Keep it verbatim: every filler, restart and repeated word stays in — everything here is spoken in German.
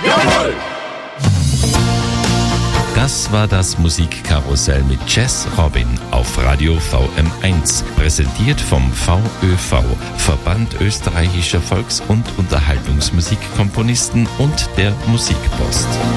Jawohl! Das war das Musikkarussell mit Jazz Robin auf Radio V M eins, präsentiert vom V Ö V, Verband österreichischer Volks- und Unterhaltungsmusikkomponisten und der Musikpost.